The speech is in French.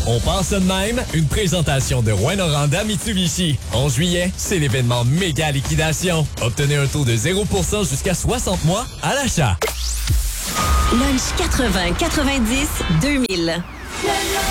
On pense de même, une présentation de Rouyn-Noranda Mitsubishi. En juillet, c'est l'événement méga liquidation. Obtenez un taux de 0% jusqu'à 60 mois à l'achat. Lunch 80, 90, 2000.